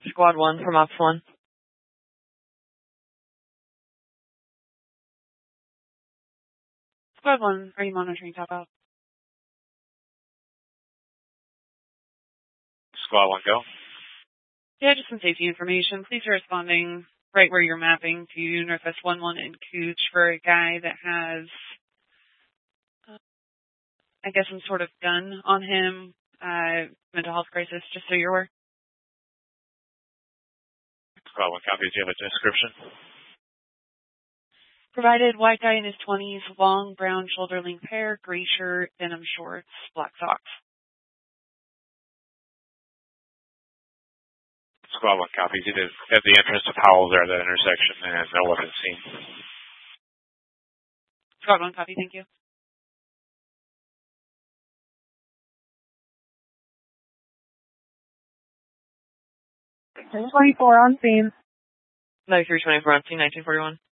Squad 1 from Ops 1. Squad 1, are you monitoring top out? Squad 1, go. Yeah, just some safety information. Please are responding right where you're mapping to Northwest 11 in Cooch for a guy that has, I guess, some sort of gun on him. Mental health crisis, just so you're aware. Squad 1, copy. Do you have a description? Provided white guy in his 20s, long brown shoulder length hair, gray shirt, denim shorts, black socks. Squad 1 copies. He did at the entrance of Howell there at that intersection and no weapons seen. Squad 1 copy, thank you. 1024 on scene. 9324 on scene, 1941.